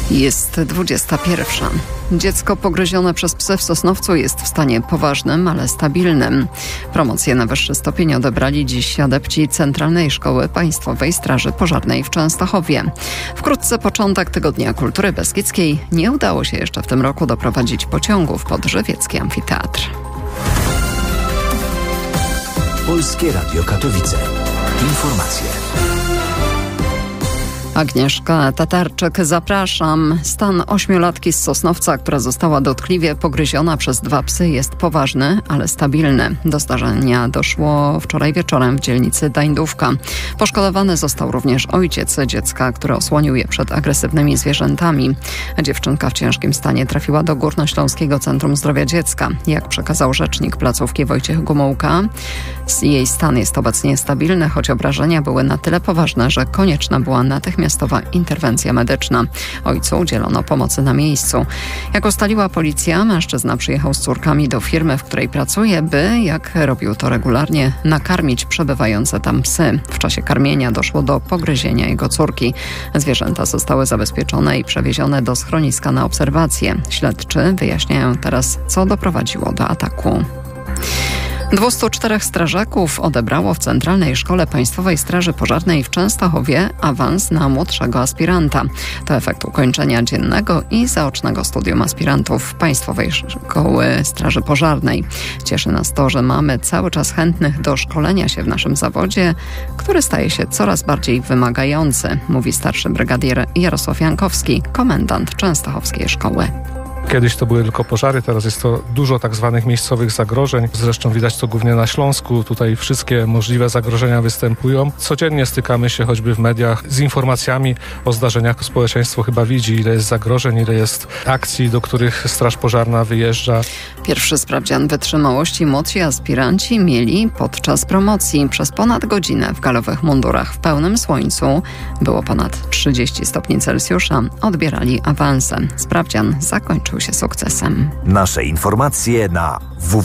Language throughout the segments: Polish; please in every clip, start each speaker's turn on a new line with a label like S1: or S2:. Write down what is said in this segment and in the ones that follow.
S1: Jest 21. Dziecko pogryzione przez psy w Sosnowcu jest w stanie poważnym, ale stabilnym. Promocję na wyższy stopień odebrali dziś adepci Centralnej Szkoły Państwowej Straży Pożarnej w Częstochowie. Wkrótce początek Tygodnia Kultury Beskidzkiej. Nie udało się jeszcze w tym roku doprowadzić pociągów pod żywiecki amfiteatr.
S2: Polskie Radio Katowice. Informacje.
S1: Agnieszka Tatarczyk, zapraszam. Stan 8-latki z Sosnowca, która została dotkliwie pogryziona przez 2 psy, jest poważny, ale stabilny. Do zdarzenia doszło wczoraj wieczorem w dzielnicy Dańdówka. Poszkodowany został również ojciec dziecka, który osłonił je przed agresywnymi zwierzętami. Dziewczynka w ciężkim stanie trafiła do Górnośląskiego Centrum Zdrowia Dziecka. Jak przekazał rzecznik placówki Wojciech Gomułka, jej stan jest obecnie stabilny, choć obrażenia były na tyle poważne, że konieczna była natychmiastowa interwencja medyczna. Ojcu udzielono pomocy na miejscu. Jak ustaliła policja, mężczyzna przyjechał z córkami do firmy, w której pracuje, by, jak robił to regularnie, nakarmić przebywające tam psy. W czasie karmienia doszło do pogryzienia jego córki. Zwierzęta zostały zabezpieczone i przewiezione do schroniska na obserwację. Śledczy wyjaśniają teraz, co doprowadziło do ataku. 204 strażaków odebrało w Centralnej Szkole Państwowej Straży Pożarnej w Częstochowie awans na młodszego aspiranta. To efekt ukończenia dziennego i zaocznego studium aspirantów Państwowej Szkoły Straży Pożarnej. Cieszy nas to, że mamy cały czas chętnych do szkolenia się w naszym zawodzie, który staje się coraz bardziej wymagający, mówi starszy brygadier Jarosław Jankowski, komendant Częstochowskiej Szkoły.
S3: Kiedyś to były tylko pożary, teraz jest to dużo tak zwanych miejscowych zagrożeń. Zresztą widać to głównie na Śląsku. Tutaj wszystkie możliwe zagrożenia występują. Codziennie stykamy się choćby w mediach z informacjami o zdarzeniach. Społeczeństwo chyba widzi, ile jest zagrożeń, ile jest akcji, do których Straż Pożarna wyjeżdża. Pierwszy sprawdzian wytrzymałości młodsi aspiranci mieli podczas promocji. Przez ponad godzinę w galowych mundurach w pełnym słońcu, było ponad 30 stopni Celsjusza, odbierali awanse. Sprawdzian zakończył się sukcesem.
S2: Nasze informacje na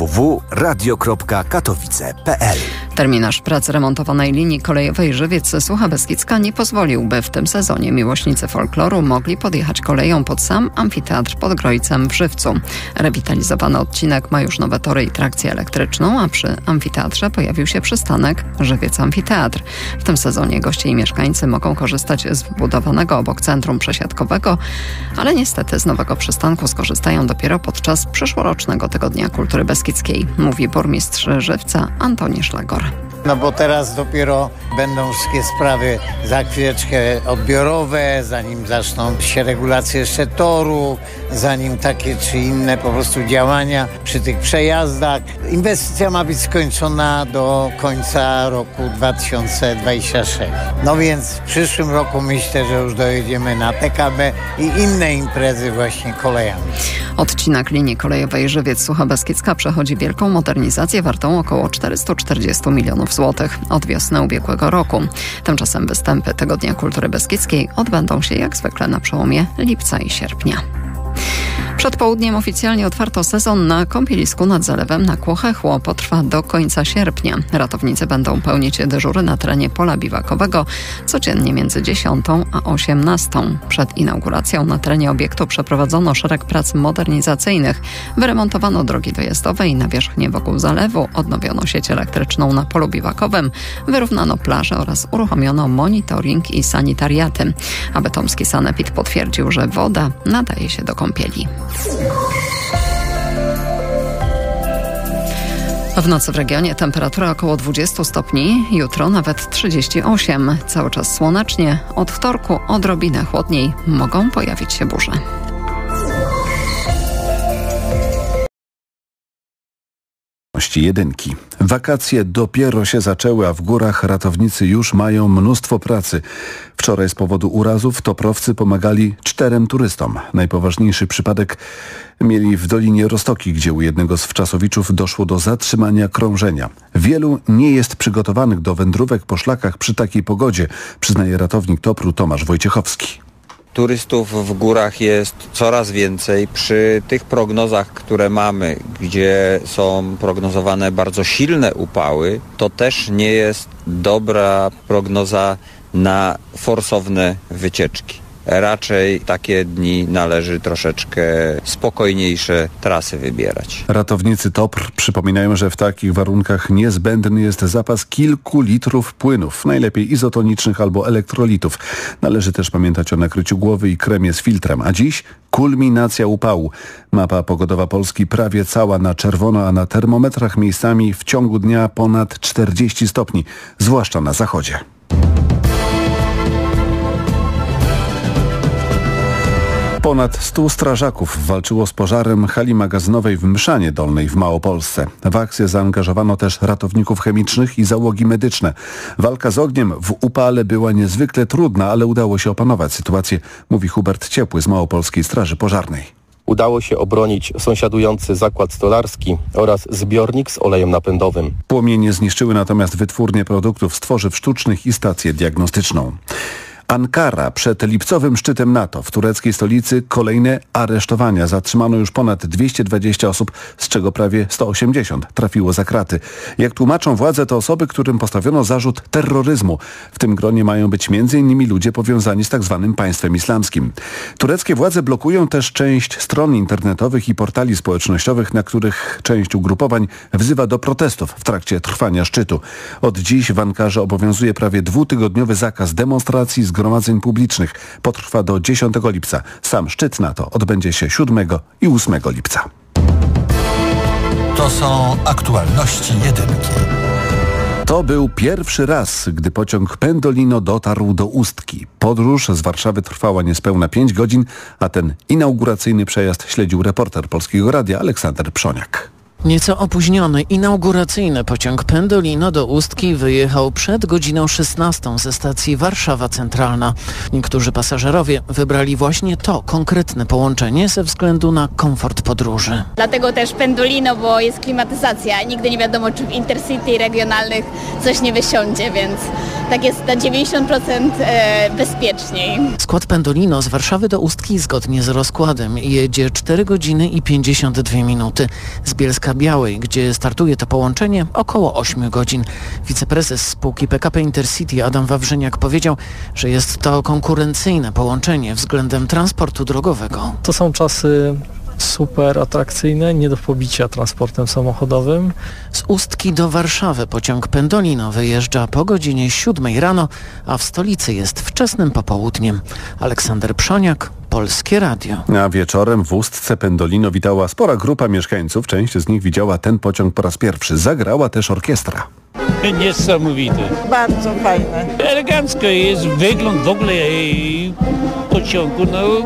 S2: www.radio.katowice.pl.
S1: Terminarz prac remontowanej linii kolejowej Żywiec-Sucha Beskidzka nie pozwolił, by w tym sezonie miłośnicy folkloru mogli podjechać koleją pod sam amfiteatr pod Grojcem w Żywcu. Rewitalizowany odcinek ma już nowe tory i trakcję elektryczną, a przy amfiteatrze pojawił się przystanek Żywiec Amfiteatr. W tym sezonie goście i mieszkańcy mogą korzystać z wbudowanego obok centrum przesiadkowego, ale niestety z nowego przystanku skorzystają dopiero podczas przyszłorocznego Tygodnia Kultury Beskidzkiej, mówi burmistrz Żywca Antoni Szlegor.
S4: No bo teraz dopiero będą wszystkie sprawy za chwileczkę odbiorowe, zanim zaczną się regulacje jeszcze toru, zanim takie czy inne po prostu działania przy tych przejazdach. Inwestycja ma być skończona do końca roku 2026. No więc w przyszłym roku myślę, że już dojedziemy na PKB i inne imprezy właśnie kolejami.
S1: Odcinek linii kolejowej Żywiec-Sucha Beskidzka przechodzi wielką modernizację wartą około 440 milionów złotych od wiosny ubiegłego roku. Tymczasem występy Tygodnia Kultury Beskidzkiej odbędą się jak zwykle na przełomie lipca i sierpnia. Przed południem oficjalnie otwarto sezon na kąpielisku nad zalewem na Kłochechło. Potrwa do końca sierpnia. Ratownicy będą pełnić dyżury na terenie pola biwakowego codziennie między 10 a 18. Przed inauguracją na terenie obiektu przeprowadzono szereg prac modernizacyjnych. Wyremontowano drogi dojazdowe i nawierzchnię wokół zalewu, odnowiono sieć elektryczną na polu biwakowym, wyrównano plaże oraz uruchomiono monitoring i sanitariaty. A bytomski sanepid potwierdził, że woda nadaje się do kąpieli. W nocy w regionie temperatura około 20 stopni, jutro nawet 38. Cały czas słonecznie, od wtorku odrobinę chłodniej, mogą pojawić się burze.
S5: Jedynki. Wakacje dopiero się zaczęły, a w górach ratownicy już mają mnóstwo pracy. Wczoraj z powodu urazów toprowcy pomagali 4 turystom. Najpoważniejszy przypadek mieli w Dolinie Roztoki, gdzie u jednego z wczasowiczów doszło do zatrzymania krążenia. Wielu nie jest przygotowanych do wędrówek po szlakach przy takiej pogodzie, przyznaje ratownik Topru Tomasz Wojciechowski.
S6: Turystów w górach jest coraz więcej. Przy tych prognozach, które mamy, gdzie są prognozowane bardzo silne upały, to też nie jest dobra prognoza na forsowne wycieczki. raczej takie dni należy troszeczkę spokojniejsze trasy wybierać.
S5: Ratownicy TOPR przypominają, że w takich warunkach niezbędny jest zapas kilku litrów płynów, najlepiej izotonicznych albo elektrolitów. Należy też pamiętać o nakryciu głowy i kremie z filtrem. A dziś kulminacja upału. Mapa pogodowa Polski prawie cała na czerwono, a na termometrach miejscami w ciągu dnia ponad 40 stopni, zwłaszcza na zachodzie. Ponad 100 strażaków walczyło z pożarem hali magazynowej w Mszanie Dolnej w Małopolsce. W akcję zaangażowano też ratowników chemicznych i załogi medyczne. Walka z ogniem w upale była niezwykle trudna, ale udało się opanować sytuację, mówi Hubert Ciepły z Małopolskiej Straży Pożarnej.
S7: Udało się obronić sąsiadujący zakład stolarski oraz zbiornik z olejem napędowym.
S5: Płomienie zniszczyły natomiast wytwórnie produktów z tworzyw sztucznych i stację diagnostyczną. Ankara przed lipcowym szczytem NATO w tureckiej stolicy kolejne aresztowania. Zatrzymano już ponad 220 osób, z czego prawie 180 trafiło za kraty. Jak tłumaczą władze, to osoby, którym postawiono zarzut terroryzmu. W tym gronie mają być m.in. ludzie powiązani z tzw. państwem islamskim. Tureckie władze blokują też część stron internetowych i portali społecznościowych, na których część ugrupowań wzywa do protestów w trakcie trwania szczytu. Od dziś w Ankarze obowiązuje prawie dwutygodniowy zakaz demonstracji, zgromadzeń publicznych. Potrwa do 10 lipca. Sam szczyt NATO odbędzie się 7 i 8 lipca.
S2: To są aktualności jedynki.
S5: To był pierwszy raz, gdy pociąg Pendolino dotarł do Ustki. Podróż z Warszawy trwała niespełna 5 godzin, a ten inauguracyjny przejazd śledził reporter Polskiego Radia Aleksander Przoniak.
S8: Nieco opóźniony inauguracyjny pociąg Pendolino do Ustki wyjechał przed godziną 16 ze stacji Warszawa Centralna. Niektórzy pasażerowie wybrali właśnie to konkretne połączenie ze względu na komfort podróży.
S9: Dlatego też Pendolino, bo jest klimatyzacja. Nigdy nie wiadomo, czy w Intercity regionalnych coś nie wysiądzie, więc tak jest na 90% bezpieczniej.
S8: Skład Pendolino z Warszawy do Ustki zgodnie z rozkładem jedzie 4 godziny i 52 minuty. Z Bielska-Białej, gdzie startuje to połączenie, około 8 godzin. Wiceprezes spółki PKP Intercity Adam Wawrzyniak powiedział, że jest to konkurencyjne połączenie względem transportu drogowego.
S10: To są czasy super atrakcyjne, nie do pobicia transportem samochodowym.
S8: Z Ustki do Warszawy pociąg Pendolino wyjeżdża po godzinie 7 rano, a w stolicy jest wczesnym popołudniem. Aleksander Przoniak, Polskie Radio.
S5: A wieczorem w Ustce Pendolino witała spora grupa mieszkańców. Część z nich widziała ten pociąg po raz pierwszy. Zagrała też orkiestra.
S11: Niesamowite.
S12: Bardzo fajne.
S11: Elegancko jest wygląd w ogóle pociągu.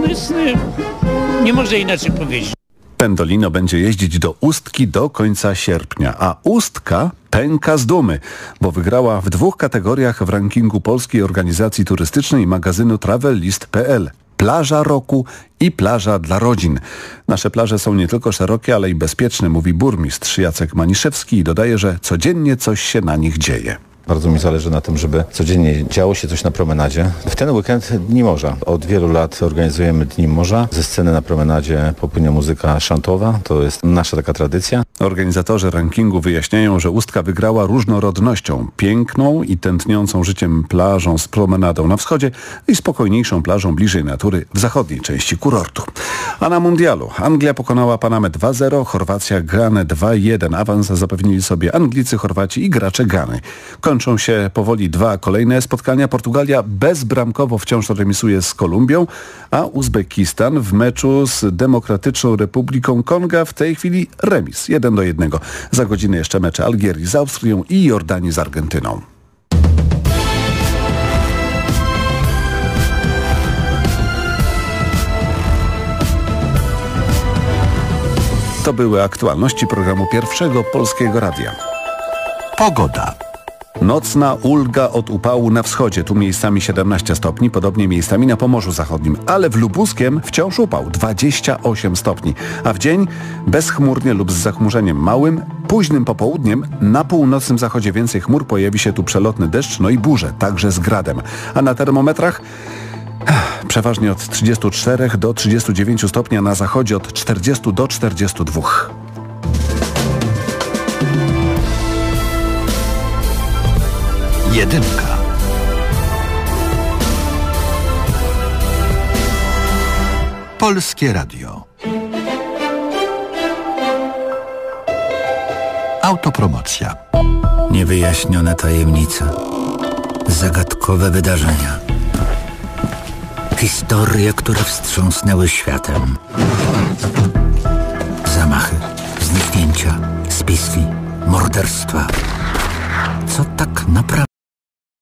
S11: Nie można inaczej powiedzieć.
S5: Pendolino będzie jeździć do Ustki do końca sierpnia, a Ustka pęka z dumy, bo wygrała w 2 kategoriach w rankingu Polskiej Organizacji Turystycznej magazynu Travellist.pl. Plaża roku i plaża dla rodzin. Nasze plaże są nie tylko szerokie, ale i bezpieczne, mówi burmistrz Jacek Maniszewski i dodaje, że codziennie coś się na nich dzieje.
S13: Bardzo mi zależy na tym, żeby codziennie działo się coś na promenadzie. W ten weekend Dni Morza. Od wielu lat organizujemy Dni Morza. Ze sceny na promenadzie popłynie muzyka szantowa. To jest nasza taka tradycja.
S5: Organizatorzy rankingu wyjaśniają, że Ustka wygrała różnorodnością. Piękną i tętniącą życiem plażą z promenadą na wschodzie i spokojniejszą plażą bliżej natury w zachodniej części kurortu. A na mundialu Anglia pokonała Panamę 2-0, Chorwacja Ganę 2-1. Awans zapewnili sobie Anglicy, Chorwaci i gracze Gany. Kończą się powoli 2 kolejne spotkania. Portugalia bezbramkowo wciąż remisuje z Kolumbią, a Uzbekistan w meczu z Demokratyczną Republiką Konga w tej chwili remis 1-1. Za godzinę jeszcze mecze Algierii z Austrią i Jordanii z Argentyną. To były aktualności programu Pierwszego Polskiego Radia.
S2: Pogoda.
S5: Nocna ulga od upału na wschodzie, tu miejscami 17 stopni, podobnie miejscami na Pomorzu Zachodnim, ale w Lubuskiem wciąż upał 28 stopni, a w dzień bezchmurnie lub z zachmurzeniem małym, późnym popołudniem na północnym zachodzie więcej chmur, pojawi się tu przelotny deszcz, no i burze, także z gradem, a na termometrach przeważnie od 34 do 39 stopni, a na zachodzie od 40 do 42.
S2: Jedynka. Polskie Radio. Autopromocja.
S12: Niewyjaśnione tajemnice. Zagadkowe wydarzenia. Historie, które wstrząsnęły światem. Zamachy, zniknięcia, spiski, morderstwa. Co tak naprawdę